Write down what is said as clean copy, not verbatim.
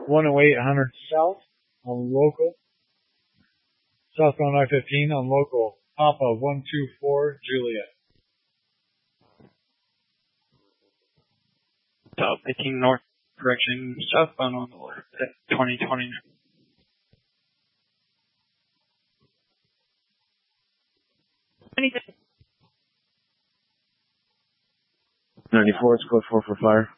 10800 South on local. Southbound I-15 on local. Papa 124 Juliet. South 18 North, correction, southbound on the left at 2020. Anything? 94, it's code 4 for fire.